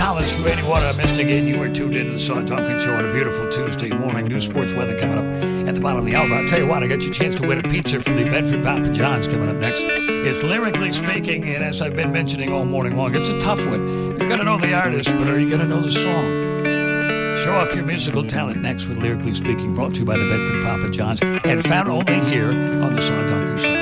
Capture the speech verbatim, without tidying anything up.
Collins from eighty-one. I missed again. You were tuned in to the Sean Tompkins Show on a beautiful Tuesday morning. New sports weather coming up at the bottom of the hour. I'll tell you what, I got you a chance to win a pizza from the Bedford Papa John's coming up next. It's Lyrically Speaking, and as I've been mentioning all morning long, it's a tough one. You're going to know the artist, but are you going to know the song? Show off your musical talent next with Lyrically Speaking, brought to you by the Bedford Papa John's and found only here on the Sean Tompkins Show.